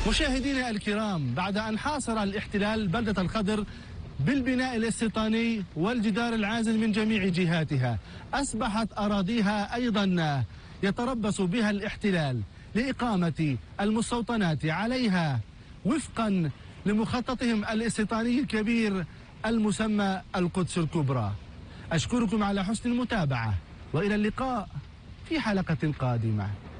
مشاهدينا الكرام، بعد أن حاصر الاحتلال بلدة الخضر بالبناء الاستيطاني والجدار العازل من جميع جهاتها، أصبحت أراضيها أيضا يتربص بها الاحتلال لإقامة المستوطنات عليها وفقا لمخططهم الاستيطاني الكبير المسمى القدس الكبرى. أشكركم على حسن المتابعة، وإلى اللقاء في حلقة قادمة.